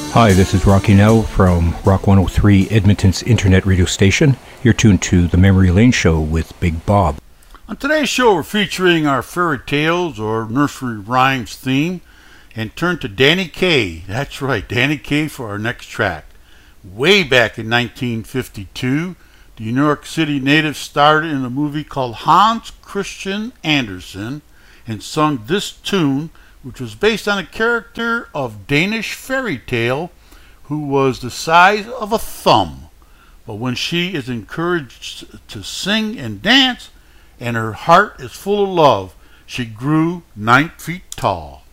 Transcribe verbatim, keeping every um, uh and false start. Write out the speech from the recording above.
Hi, this is Rocky Nell from Rock one oh three, Edmonton's internet radio station. You're tuned to the Memory Lane Show with Big Bob. On today's show, we're featuring our fairy tales or nursery rhymes theme and turn to Danny Kaye. That's right, Danny Kaye for our next track. Way back in nineteen fifty-two, the New York City native starred in a movie called Hans Christian Andersen and sung this tune, which was based on a character of Danish fairy tale who was the size of a thumb. But when she is encouraged to sing and dance and her heart is full of love, she grew nine feet tall.